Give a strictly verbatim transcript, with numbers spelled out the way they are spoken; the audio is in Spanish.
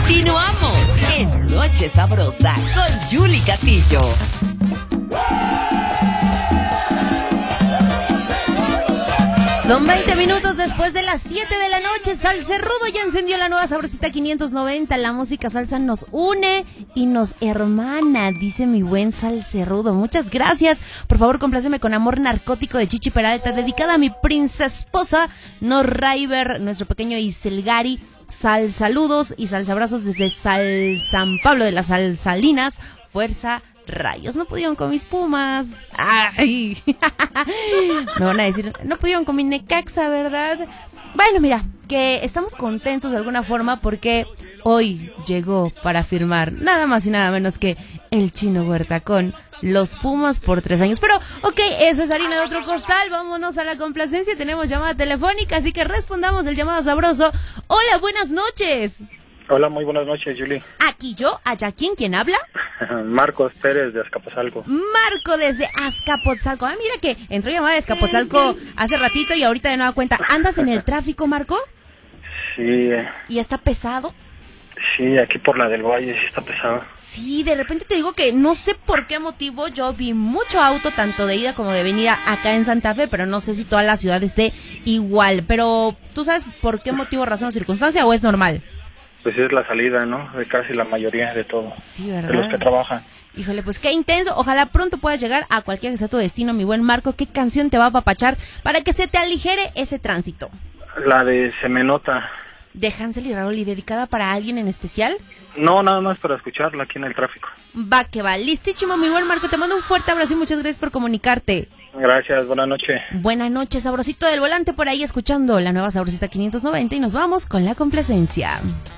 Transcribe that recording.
Continuamos en Noche Sabrosa con Yuli Castillo. Son veinte minutos después de las siete de la noche. Salcerrudo ya encendió la nueva Sabrosita quinientos noventa. La música salsa nos une y nos hermana, dice mi buen Salcerrudo. Muchas gracias. Por favor, compláceme con Amor Narcótico de Chichi Peralta, dedicada a mi princesa esposa, Norraiber, nuestro pequeño Iselgari. Sal saludos y salsabrazos desde Sal San Pablo de las Salsalinas. Fuerza Rayos. No pudieron con mis Pumas. Ay. Me van a decir, no pudieron con mi Necaxa, ¿verdad? Bueno, mira, que estamos contentos de alguna forma porque hoy llegó para firmar nada más y nada menos que el Chino Huerta con los Pumas por tres años. Pero, ok, eso es harina de otro costal. Vámonos a la complacencia. Tenemos llamada telefónica, así que respondamos el llamado sabroso. Hola, buenas noches. Hola, muy buenas noches, Yuli. Aquí yo, allá quién, ¿quién habla? Marcos Pérez de Azcapotzalco. Marco desde Azcapotzalco. Ah, mira que entró llamada de Azcapotzalco hace ratito y ahorita de nueva cuenta. ¿Andas en el tráfico, Marco? Sí. ¿Y está pesado? Sí, aquí por la del Valle sí está pesado. Sí, de repente te digo que no sé por qué motivo yo vi mucho auto, tanto de ida como de venida acá en Santa Fe, pero no sé si toda la ciudad esté igual. Pero, ¿tú sabes por qué motivo, razón o circunstancia o es normal? Pues es la salida, ¿no? De casi la mayoría de todo. Sí, ¿verdad? De los que trabajan. Híjole, pues qué intenso. Ojalá pronto puedas llegar a cualquier que sea tu destino, mi buen Marco. ¿Qué canción te va a apapachar para que se te aligere ese tránsito? La de Se Me Nota. ¿De Hansel y Raúl y dedicada para alguien en especial? No, nada más para escucharla aquí en el tráfico. Va que va. Listísimo, mi buen Marco. Te mando un fuerte abrazo y muchas gracias por comunicarte. Gracias, buenas noches. Buenas noches, sabrosito del volante por ahí escuchando la nueva Sabrosita quinientos noventa y nos vamos con la complacencia.